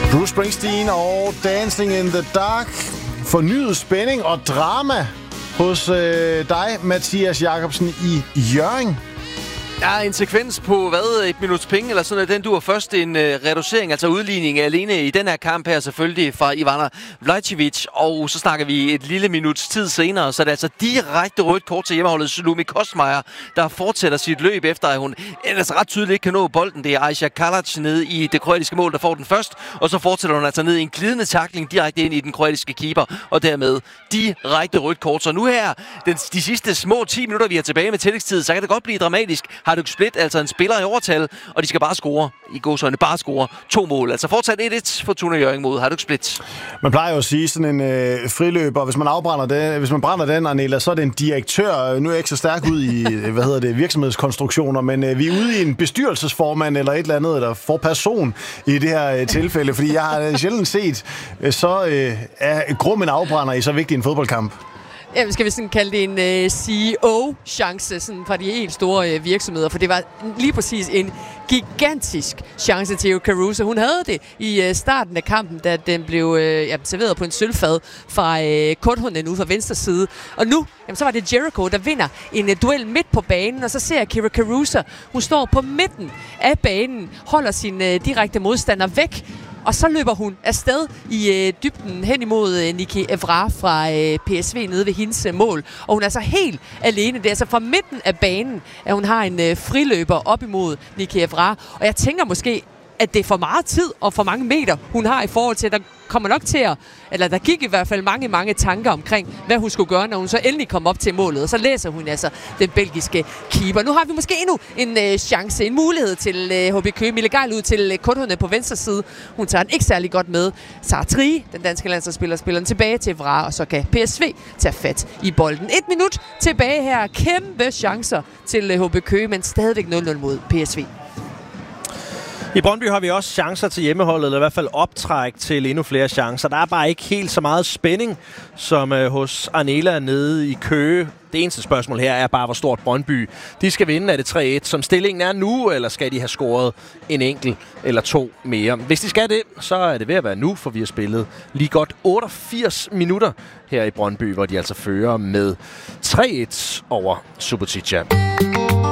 Bruce Springsteen og Dancing in the Dark. Fornyet spænding og drama hos dig, Mathias Jacobsen i Hjørring. Ja, en sekvens på, et minuts penge, eller sådan noget. Den duer først en reducering, altså udligning alene i den her kamp her, selvfølgelig fra Ivana Vlahovic. Og så snakker vi et lille minuts tid senere, så er det altså direkte rødt kort til hjemmeholdet Salome Kostmeier, der fortsætter sit løb, efter at hun ellers ret tydeligt ikke kan nå bolden. Det er Aisha Kalac nede i det kroatiske mål, der får den først, og så fortsætter hun altså ned i en glidende tackling direkte ind i den kroatiske keeper, og dermed direkte rødt kort. Så nu her, de sidste små 10 minutter, vi er tilbage med tillægstid, så kan det godt blive dramatisk. Hajduk Split, altså en spiller i overtal, og de skal bare score, i gåseøjne bare score 2 mål. Altså fortsat 1-1 for Fortuna Hjørring mod Hajduk Split. Man plejer jo at sige sådan en friløber, hvis man brænder den, Arnela, så er det en direktør. Nu er jeg ikke så stærk ud i, virksomhedskonstruktioner, men vi er ude i en bestyrelsesformand eller et eller andet, eller forperson i det her tilfælde, fordi jeg har sjældent set så grum en afbrænder i så vigtig en fodboldkamp. Ja, skal vi sådan kalde det en CEO-chance sådan fra de helt store virksomheder, for det var lige præcis en gigantisk chance til Theo Caruso. Hun havde det i starten af kampen, da den blev serveret på en sølvfad fra Korthunen ude fra venstre side. Og nu, så var det Jericho, der vinder en duel midt på banen, og så ser Kira Caruso, hun står på midten af banen, holder sin direkte modstander væk, og så løber hun afsted i dybden hen imod Niki Evra fra PSV nede ved hendes mål. Og hun er så helt alene. Det er altså fra midten af banen, at hun har en friløber op imod Niki Evra. Og jeg tænker måske, at det er for meget tid og for mange meter, hun har i forhold til, at der kommer nok til der gik i hvert fald mange tanker omkring, hvad hun skulle gøre, når hun så endelig kom op til målet. Og så læser hun altså den belgiske keeper. Nu har vi måske endnu en chance, en mulighed til HB Køge. Mille Geil ud til Korthunen på venstre side. Hun tager den ikke særlig godt med. Sarah Trie, den danske landsholdsspiller, spiller den tilbage til Evra, og så kan PSV tage fat i bolden. 1 minut tilbage her. Kæmpe chancer til HB Køge, men stadigvæk 0-0 mod PSV. I Brøndby har vi også chancer til hjemmeholdet, eller i hvert fald optræk til endnu flere chancer. Der er bare ikke helt så meget spænding, som hos Arnela nede i Køge. Det eneste spørgsmål her er bare, hvor stort Brøndby de skal vinde. Er det 3-1, som stillingen er nu, eller skal de have scoret en enkelt eller 2 mere? Hvis de skal det, så er det ved at være nu, for vi har spillet lige godt 88 minutter her i Brøndby, hvor de altså fører med 3-1 over Subotica.